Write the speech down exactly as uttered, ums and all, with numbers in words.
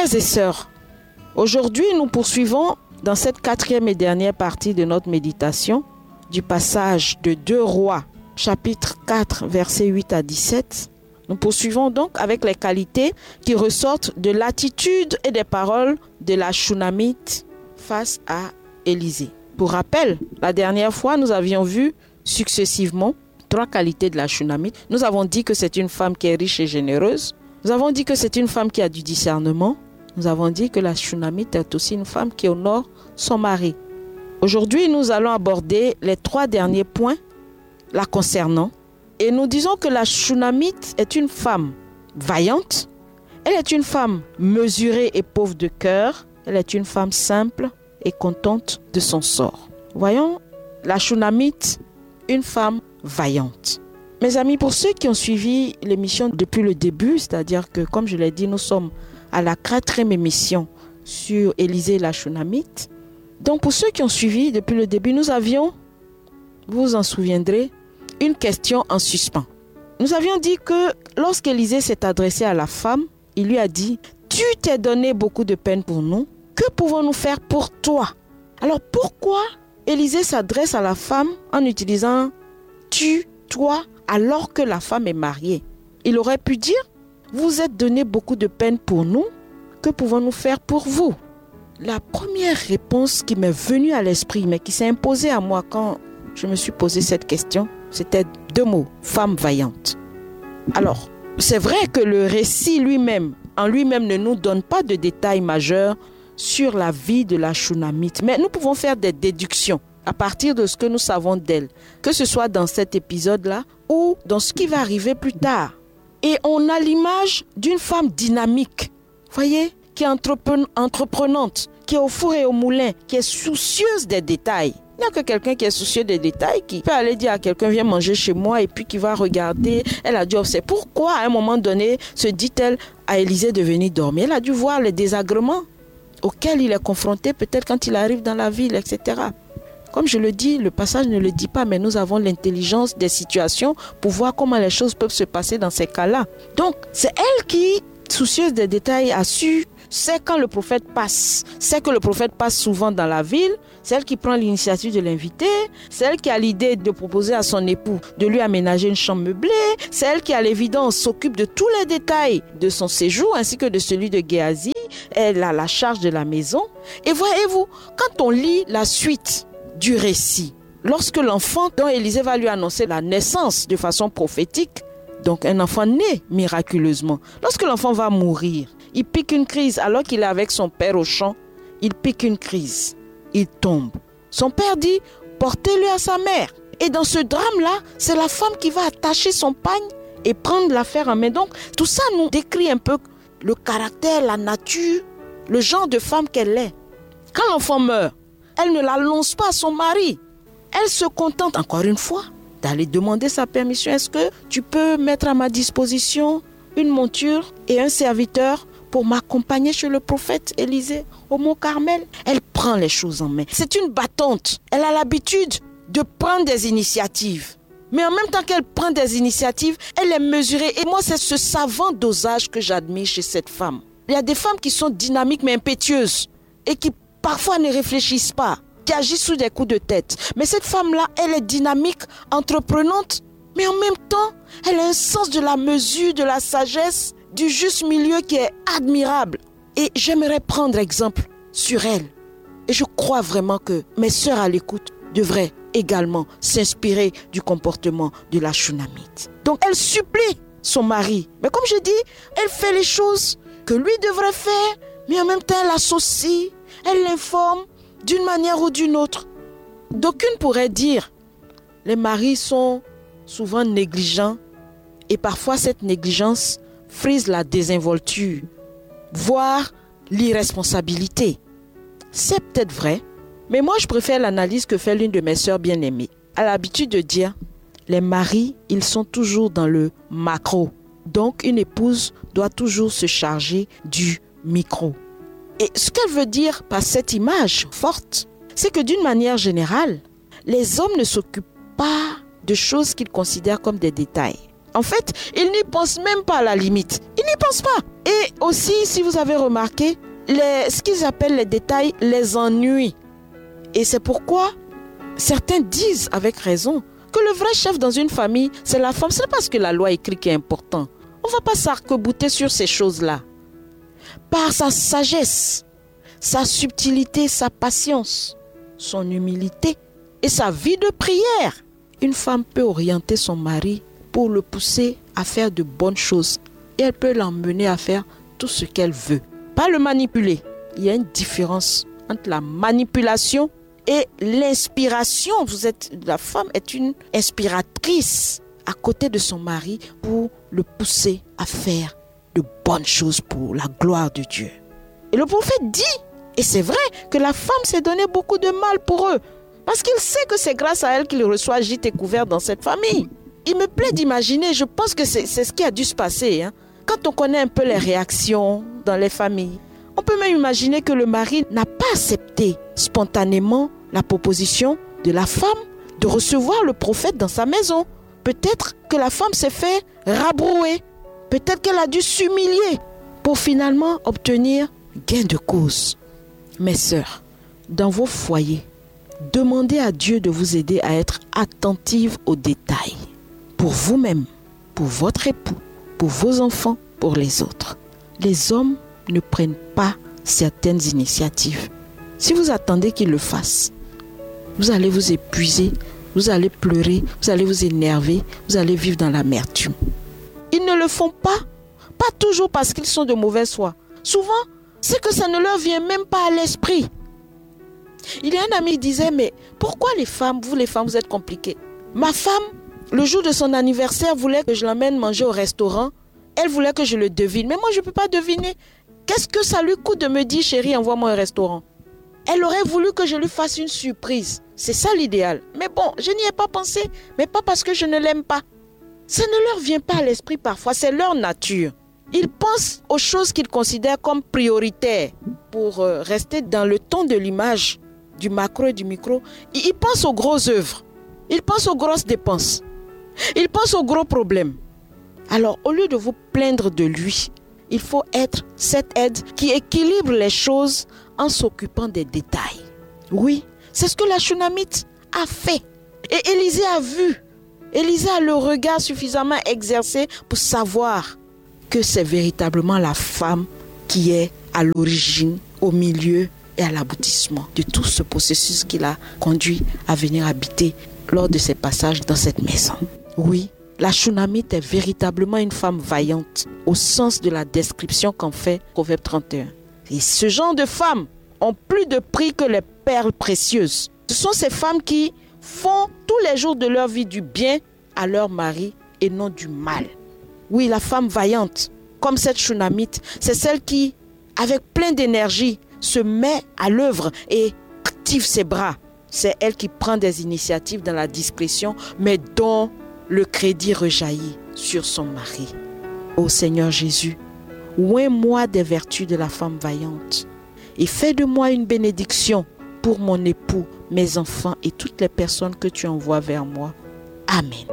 Frères et sœurs, aujourd'hui nous poursuivons dans cette quatrième et dernière partie de notre méditation du passage de deux Rois, chapitre quatre, versets huit à dix-sept. Nous poursuivons donc avec les qualités qui ressortent de l'attitude et des paroles de la Shunamite face à Élisée. Pour rappel, la dernière fois, nous avions vu successivement trois qualités de la Shunamite. Nous avons dit que c'est une femme qui est riche et généreuse. Nous avons dit que c'est une femme qui a du discernement. Nous avons dit que la Shunamite est aussi une femme qui honore son mari. Aujourd'hui, nous allons aborder les trois derniers points la concernant. Et nous disons que la Shunamite est une femme vaillante. Elle est une femme mesurée et pauvre de cœur. Elle est une femme simple et contente de son sort. Voyons la Shunamite, une femme vaillante. Mes amis, pour ceux qui ont suivi l'émission depuis le début, c'est-à-dire que, comme je l'ai dit, nous sommes à la quatrième émission sur Élisée la Shunamite. Donc, pour ceux qui ont suivi depuis le début, nous avions, vous vous en souviendrez, une question en suspens. Nous avions dit que lorsqu'Élisée s'est adressé à la femme, il lui a dit « Tu t'es donné beaucoup de peine pour nous, que pouvons-nous faire pour toi ?» Alors pourquoi Élisée s'adresse à la femme en utilisant « tu »,« toi » alors que la femme est mariée? Il aurait pu dire « Vous êtes donné beaucoup de peine pour nous, que pouvons-nous faire pour vous ?» La première réponse qui m'est venue à l'esprit, mais qui s'est imposée à moi quand je me suis posé cette question, c'était deux mots, femme vaillante. Alors, c'est vrai que le récit lui-même, en lui-même, ne nous donne pas de détails majeurs sur la vie de la Shunamite, mais nous pouvons faire des déductions à partir de ce que nous savons d'elle, que ce soit dans cet épisode-là ou dans ce qui va arriver plus tard. Et on a l'image d'une femme dynamique, voyez, qui est entrepren- entreprenante, qui est au four et au moulin, qui est soucieuse des détails. Il n'y a que quelqu'un qui est soucieux des détails qui peut aller dire à quelqu'un viens manger chez moi et puis qui va regarder. Elle a dû observer. Pourquoi à un moment donné se dit-elle à Élisée de venir dormir? Elle a dû voir les désagréments auxquels il est confronté peut-être quand il arrive dans la ville, et cetera. Comme je le dis, le passage ne le dit pas, mais nous avons l'intelligence des situations pour voir comment les choses peuvent se passer dans ces cas-là. Donc, c'est elle qui, soucieuse des détails, a su, c'est quand le prophète passe. C'est que le prophète passe souvent dans la ville. C'est elle qui prend l'initiative de l'inviter. C'est elle qui a l'idée de proposer à son époux de lui aménager une chambre meublée. C'est elle qui, à l'évidence, s'occupe de tous les détails de son séjour ainsi que de celui de Géasi. Elle a la charge de la maison. Et voyez-vous, quand on lit la suite du récit, lorsque l'enfant dont Élisée va lui annoncer la naissance de façon prophétique, donc un enfant né miraculeusement, lorsque l'enfant va mourir, il pique une crise alors qu'il est avec son père au champ. Il pique une crise. Il tombe. Son père dit, portez-le à sa mère. Et dans ce drame-là, c'est la femme qui va attacher son pagne et prendre l'affaire en main. Donc, tout ça nous décrit un peu le caractère, la nature, le genre de femme qu'elle est. Quand l'enfant meurt, elle ne l'annonce pas à son mari. Elle se contente, encore une fois, d'aller demander sa permission. Est-ce que tu peux mettre à ma disposition une monture et un serviteur pour m'accompagner chez le prophète Élisée au Mont Carmel? Elle prend les choses en main. C'est une battante. Elle a l'habitude de prendre des initiatives. Mais en même temps qu'elle prend des initiatives, elle est mesurée. Et moi, c'est ce savant dosage que j'admire chez cette femme. Il y a des femmes qui sont dynamiques mais impétueuses et qui parfois ne réfléchissent pas, qui agissent sous des coups de tête. Mais cette femme-là, elle est dynamique, entreprenante, mais en même temps, elle a un sens de la mesure, de la sagesse, du juste milieu qui est admirable. Et j'aimerais prendre exemple sur elle. Et je crois vraiment que mes sœurs à l'écoute devraient également s'inspirer du comportement de la Shunamite. Donc elle supplie son mari. Mais comme je dis, elle fait les choses que lui devrait faire, mais en même temps elle associe, elle l'informe d'une manière ou d'une autre. D'aucunes pourraient dire, les maris sont souvent négligents et parfois cette négligence frise la désinvolture, voire l'irresponsabilité. C'est peut-être vrai, mais moi je préfère l'analyse que fait l'une de mes sœurs bien-aimées. Elle a l'habitude de dire, les maris, ils sont toujours dans le macro. Donc une épouse doit toujours se charger du micro. Et ce qu'elle veut dire par cette image forte, c'est que d'une manière générale, les hommes ne s'occupent pas de choses qu'ils considèrent comme des détails. En fait, il n'y pense même pas à la limite. Il n'y pense pas. Et aussi, si vous avez remarqué, les, ce qu'ils appellent les détails les ennuient. Et c'est pourquoi certains disent avec raison que le vrai chef dans une famille, c'est la femme. Ce n'est pas ce que la loi écrit qui est important. On ne va pas s'arc-bouter sur ces choses-là. Par sa sagesse, sa subtilité, sa patience, son humilité et sa vie de prière, une femme peut orienter son mari pour le pousser à faire de bonnes choses. Et elle peut l'emmener à faire tout ce qu'elle veut. Pas le manipuler. Il y a une différence entre la manipulation et l'inspiration. Vous êtes, la femme est une inspiratrice à côté de son mari pour le pousser à faire de bonnes choses pour la gloire de Dieu. Et le prophète dit, et c'est vrai, que la femme s'est donné beaucoup de mal pour eux. Parce qu'il sait que c'est grâce à elle qu'il reçoit gîte et couvert dans cette famille. Il me plaît d'imaginer, je pense que c'est, c'est ce qui a dû se passer. Hein. Quand on connaît un peu les réactions dans les familles, on peut même imaginer que le mari n'a pas accepté spontanément la proposition de la femme de recevoir le prophète dans sa maison. Peut-être que la femme s'est fait rabrouer. Peut-être qu'elle a dû s'humilier pour finalement obtenir gain de cause. Mes sœurs, dans vos foyers, demandez à Dieu de vous aider à être attentive aux détails. Pour vous-même, pour votre époux, pour vos enfants, pour les autres. Les hommes ne prennent pas certaines initiatives. Si vous attendez qu'ils le fassent, vous allez vous épuiser, vous allez pleurer, vous allez vous énerver, vous allez vivre dans l'amertume. Ils ne le font pas, pas toujours parce qu'ils sont de mauvaise foi. Souvent, c'est que ça ne leur vient même pas à l'esprit. Il y a un ami qui disait, mais pourquoi les femmes, vous les femmes, vous êtes compliquées? Ma femme, le jour de son anniversaire, voulait que je l'emmène manger au restaurant. Elle voulait que je le devine. Mais moi, je ne peux pas deviner. Qu'est-ce que ça lui coûte de me dire, chérie, envoie-moi un restaurant? Elle aurait voulu que je lui fasse une surprise. C'est ça l'idéal. Mais bon, je n'y ai pas pensé. Mais pas parce que je ne l'aime pas. Ça ne leur vient pas à l'esprit parfois. C'est leur nature. Ils pensent aux choses qu'ils considèrent comme prioritaires. Pour euh, rester dans le ton de l'image du macro et du micro, ils pensent aux grosses œuvres. Ils pensent aux grosses dépenses. Ils pensent aux gros problèmes. Alors, au lieu de vous plaindre de lui, il faut être cette aide qui équilibre les choses en s'occupant des détails. Oui, c'est ce que la Shunamite a fait. Et Élisée a vu. Élisée a le regard suffisamment exercé pour savoir que c'est véritablement la femme qui est à l'origine, au milieu et à l'aboutissement de tout ce processus qui l'a conduit à venir habiter lors de ses passages dans cette maison. Oui, la Shunamite est véritablement une femme vaillante au sens de la description qu'en fait Proverbe trente et un. Et ce genre de femmes ont plus de prix que les perles précieuses. Ce sont ces femmes qui font tous les jours de leur vie du bien à leur mari et non du mal. Oui, la femme vaillante, comme cette Shunamite, c'est celle qui, avec plein d'énergie, se met à l'œuvre et active ses bras. C'est elle qui prend des initiatives dans la discrétion, mais dont le crédit rejaillit sur son mari. Ô Seigneur Jésus, oins-moi des vertus de la femme vaillante et fais de moi une bénédiction pour mon époux, mes enfants et toutes les personnes que tu envoies vers moi. Amen.